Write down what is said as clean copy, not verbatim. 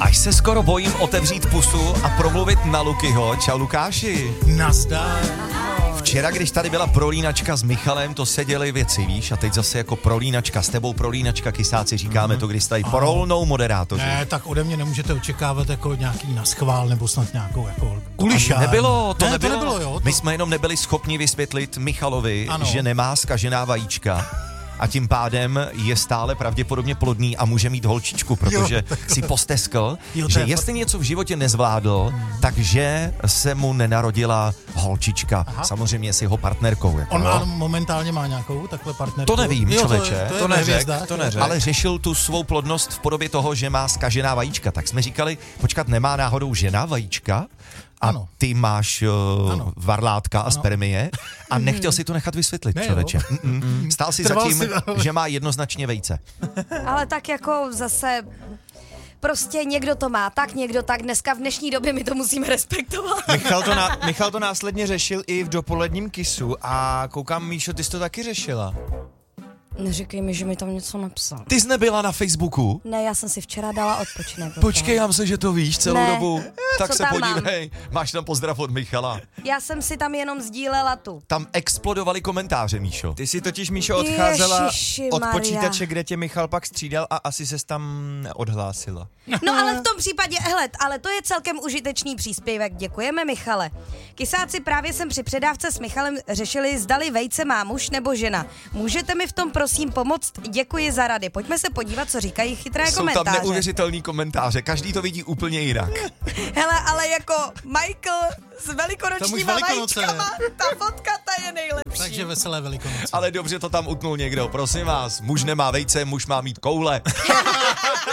Až se skoro bojím otevřít pusu a promluvit na Lukyho. Čau Lukáši. Nazdar. Včera, když tady byla prolínačka s Michalem, to se děly věci, víš? A teď zase jako prolínačka, s tebou prolínačka, kysáci, říkáme to, když tady prolnou moderátoři. Ne, tak ode mě nemůžete očekávat jako nějaký naschvál nebo snad nějakou jako kulišán. Nebylo, to ne, nebylo. To nebylo, jo. My jsme jenom nebyli schopni vysvětlit Michalovi, Ano. že nemá zkažená vajíčka. A tím pádem je stále pravděpodobně plodný a může mít holčičku, protože si posteskl, že jestli něco v životě nezvládl, takže se mu nenarodila holčička. Aha. Samozřejmě s jeho partnerkou. Jako, On momentálně má nějakou takhle partnerku? To nevím, člověče. To neřekl. Ale řešil tu svou plodnost v podobě toho, že má zkažená vajíčka. Tak jsme říkali, počkat, nemá náhodou žena vajíčka? A ano. ty máš varlátka a spermie a nechtěl si to nechat vysvětlit, člověče. Stál si zatím, že má jednoznačně vejce. Ale tak jako zase... Prostě někdo to má tak, někdo tak. Dneska v dnešní době my to musíme respektovat. Michal to následně řešil i v dopoledním kisu a koukám, Míšo, ty jsi to taky řešila. Neříkej mi, že mi tam něco napsal. Ty jsi nebyla na Facebooku? Ne, já jsem si včera dala odpočinek. Počkej, já myslím, že to víš celou dobu. Tak Co se tam podívej, máš tam pozdrav od Michala. Já jsem si tam jenom sdílela tu. Tam explodovaly komentáře, Míšo. Ty si totiž, Míšo, odcházela od Ježišimaria. počítače, kde tě Michal pak střídal a asi ses tam odhlásila. No ale v tom případě, hele, ale to je celkem užitečný příspěvek. Děkujeme, Michale. Kysáci, právě jsem při předávce s Michalem řešili, zdali vejce má muž nebo žena. Můžete mi v tom prosím pomoct? Děkuji za rady. Pojďme se podívat, co říkají chytré komentáře. Jsou tam neuvěřitelný komentáře, každý to vidí úplně jinak. Hele, ale jako Michael s velikonočníma vajíčkama, ta fotka, ta je nejlepší. Takže veselé Velikonoce. Ale dobře to tam utnul někdo, prosím vás. Muž nemá vejce, muž má mít koule.